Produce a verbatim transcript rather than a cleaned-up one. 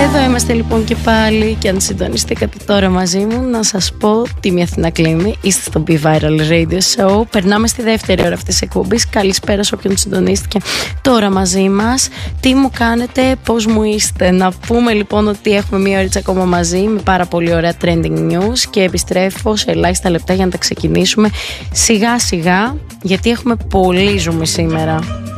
Εδώ είμαστε λοιπόν και πάλι, και αν συντονιστήκατε τώρα μαζί μου, να σας πω τι μια Αθηνά κλείνει. Είστε στο Be Viral Radio Show. Περνάμε στη δεύτερη ώρα αυτής της εκπομπής. Καλησπέρα σε όποιον συντονίστηκε τώρα μαζί μας. Τι μου κάνετε, πώς μου είστε? Να πούμε λοιπόν ότι έχουμε μία ώριτσα ακόμα μαζί με πάρα πολύ ωραία trending news και επιστρέφω σε ελάχιστα λεπτά για να τα ξεκινήσουμε σιγά σιγά, γιατί έχουμε πολύ ζουμί σήμερα.